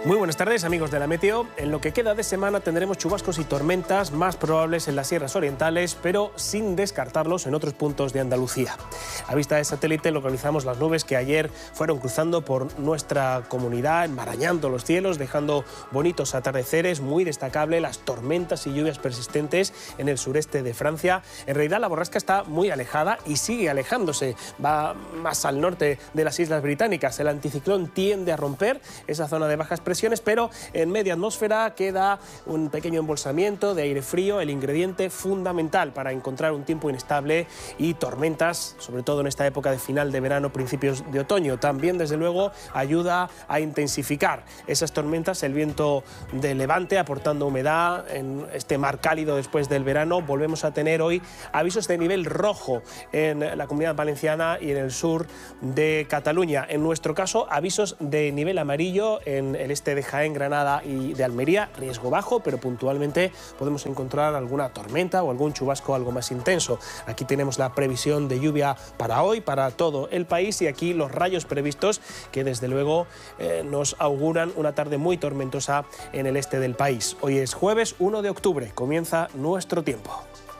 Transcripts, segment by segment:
Muy buenas tardes, amigos de la Meteo. En lo que queda de semana tendremos chubascos y tormentas más probables en las sierras orientales, pero sin descartarlos en otros puntos de Andalucía. A vista de satélite localizamos las nubes que ayer fueron cruzando por nuestra comunidad, enmarañando los cielos, dejando bonitos atardeceres. Muy destacable las tormentas y lluvias persistentes en el sureste de Francia. En realidad la borrasca está muy alejada y sigue alejándose. Va más al norte de las Islas Británicas. El anticiclón tiende a romper esa zona de bajas presiones, pero en media atmósfera queda un pequeño embolsamiento de aire frío, el ingrediente fundamental para encontrar un tiempo inestable y tormentas, sobre todo en esta época de final de verano, principios de otoño. También, desde luego, ayuda a intensificar esas tormentas el viento de levante, aportando humedad en este mar cálido después del verano. Volvemos a tener hoy avisos de nivel rojo en la Comunidad Valenciana y en el sur de Cataluña. En nuestro caso, avisos de nivel amarillo en el este de Jaén, Granada y de Almería, riesgo bajo, pero puntualmente podemos encontrar alguna tormenta o algún chubasco algo más intenso. Aquí tenemos la previsión de lluvia para hoy, para todo el país, y aquí los rayos previstos que desde luego nos auguran una tarde muy tormentosa en el este del país. Hoy es jueves 1 de octubre, comienza nuestro tiempo.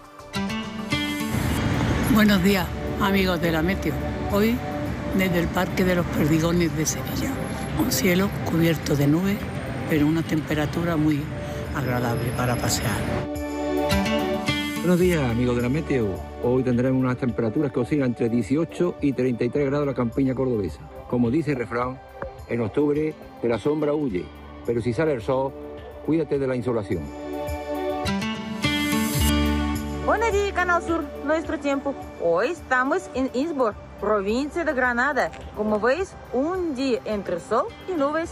Buenos días, amigos de la Meteo. Hoy desde el Parque de los Perdigones de Sevilla. Un cielo cubierto de nubes, pero una temperatura muy agradable para pasear. Buenos días, amigos de la Meteo. Hoy tendremos unas temperaturas que oscilan entre 18 y 33 grados en la campiña cordobesa. Como dice el refrán, en octubre de la sombra huye, pero si sale el sol, cuídate de la insolación. Buenos días, Canal Sur, nuestro tiempo. Hoy estamos en Innsbruck, provincia de Granada. Como veis, un día entre sol y nubes.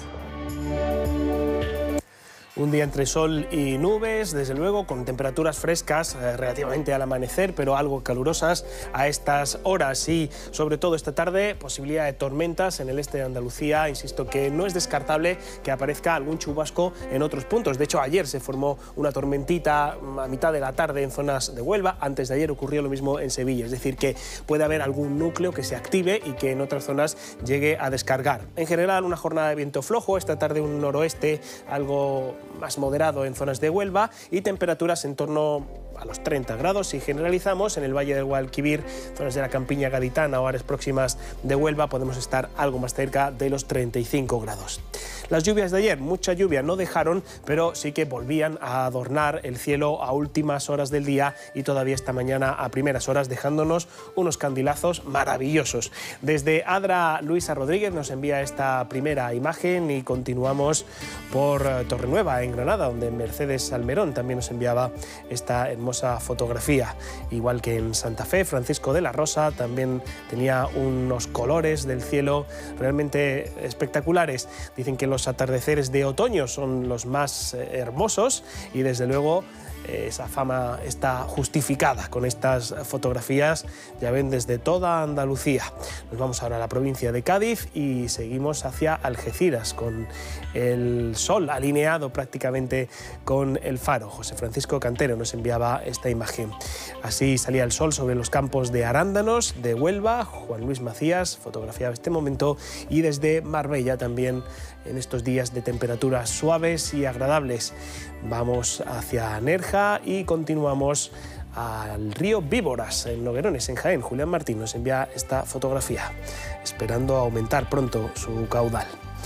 Un día entre sol y nubes, desde luego, con temperaturas frescas relativamente al amanecer, pero algo calurosas a estas horas. Y sobre todo esta tarde, posibilidad de tormentas en el este de Andalucía. Insisto que no es descartable que aparezca algún chubasco en otros puntos. De hecho, ayer se formó una tormentita a mitad de la tarde en zonas de Huelva. Antes de ayer ocurrió lo mismo en Sevilla. Es decir, que puede haber algún núcleo que se active y que en otras zonas llegue a descargar. En general, una jornada de viento flojo. Esta tarde un noroeste algo más moderado en zonas de Huelva y temperaturas en torno a los 30 grados. Si generalizamos, en el Valle del Guadalquivir, zonas de la campiña gaditana o áreas próximas de Huelva, podemos estar algo más cerca de los 35 grados. Las lluvias de ayer, mucha lluvia no dejaron, pero sí que volvían a adornar el cielo a últimas horas del día y todavía esta mañana a primeras horas, dejándonos unos candilazos maravillosos. Desde Adra, Luisa Rodríguez nos envía esta primera imagen y continuamos por Torrenueva, en Granada, donde Mercedes Almerón también nos enviaba esta hermosa fotografía. Igual que en Santa Fe, Francisco de la Rosa también tenía unos colores del cielo realmente espectaculares. Dicen que los atardeceres de otoño son los más hermosos y desde luego esa fama está justificada con estas fotografías, ya ven, desde toda Andalucía. Nos vamos ahora a la provincia de Cádiz y seguimos hacia Algeciras con el sol alineado prácticamente con el faro. José Francisco Cantero nos enviaba esta imagen. Así salía el sol sobre los campos de arándanos de Huelva. Juan Luis Macías fotografiaba este momento y desde Marbella también en estos días de temperaturas suaves y agradables. Vamos hacia Nerja y continuamos al río Víboras, en Noguerones, en Jaén. Julián Martín nos envía esta fotografía, esperando aumentar pronto su caudal.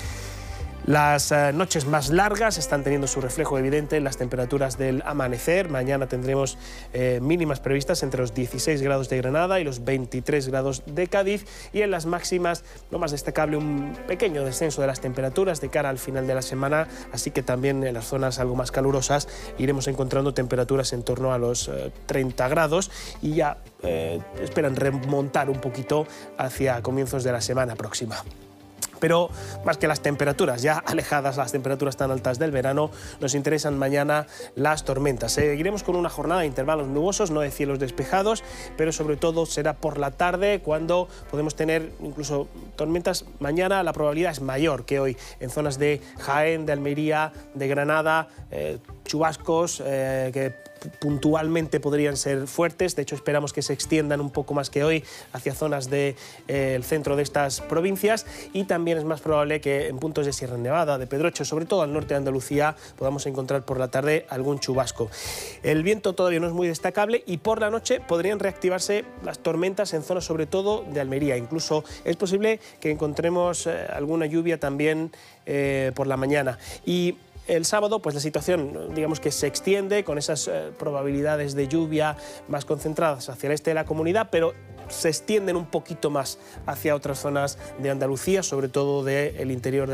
Las noches más largas están teniendo su reflejo evidente en las temperaturas del amanecer. Mañana tendremos mínimas previstas entre los 16 grados de Granada y los 23 grados de Cádiz. Y en las máximas, lo más destacable, un pequeño descenso de las temperaturas de cara al final de la semana. Así que también en las zonas algo más calurosas iremos encontrando temperaturas en torno a los 30 grados. Y ya esperan remontar un poquito hacia comienzos de la semana próxima. Pero más que las temperaturas ya alejadas, las temperaturas tan altas del verano, nos interesan mañana las tormentas. Seguiremos con una jornada de intervalos nubosos, no de cielos despejados, pero sobre todo será por la tarde cuando podemos tener incluso tormentas. Mañana la probabilidad es mayor que hoy en zonas de Jaén, de Almería, de Granada, chubascos que puntualmente podrían ser fuertes. De hecho, esperamos que se extiendan un poco más que hoy hacia zonas del centro de estas provincias, y también es más probable que en puntos de Sierra Nevada, de Pedroche, sobre todo al norte de Andalucía, podamos encontrar por la tarde algún chubasco. El viento todavía no es muy destacable y por la noche podrían reactivarse las tormentas en zonas sobre todo de Almería. Incluso es posible que encontremos alguna lluvia también por la mañana. Y el sábado, pues la situación, digamos que se extiende con esas probabilidades de lluvia más concentradas hacia el este de la comunidad, pero se extienden un poquito más hacia otras zonas de Andalucía, sobre todo hacia el interior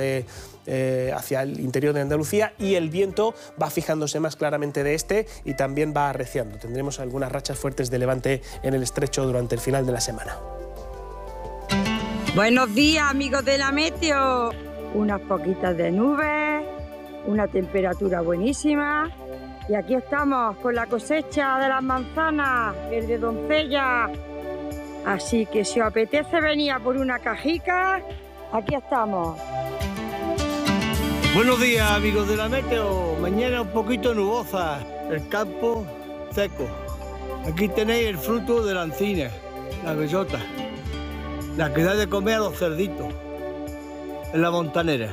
de Andalucía, y el viento va fijándose más claramente de este y también va arreciando. Tendremos algunas rachas fuertes de levante en el estrecho durante el final de la semana. Buenos días, amigos de la Meteo. Unas poquitas de nubes, una temperatura buenísima, y aquí estamos con la cosecha de las manzanas, verde doncella. Así que si os apetece venir a por una cajica, aquí estamos. Buenos días, amigos de la Meteo. Mañana un poquito nubosa, el campo seco. Aquí tenéis el fruto de la encina, la bellota, la que da de comer a los cerditos en la montanera.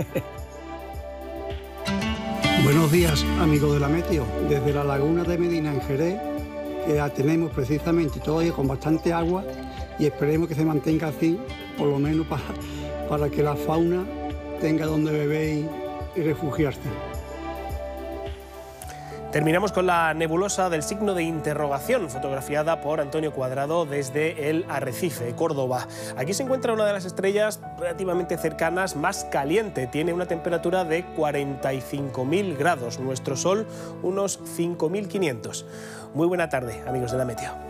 Buenos días, amigos de la Meteo. Desde la laguna de Medina en Jerez, que la tenemos precisamente todavía con bastante agua, y esperemos que se mantenga así, por lo menos para que la fauna tenga donde beber y refugiarse. Terminamos con la nebulosa del signo de interrogación, fotografiada por Antonio Cuadrado desde el Arrecife, Córdoba. Aquí se encuentra una de las estrellas relativamente cercanas más caliente. Tiene una temperatura de 45.000 grados. Nuestro Sol, unos 5.500. Muy buena tarde, amigos de la Meteo.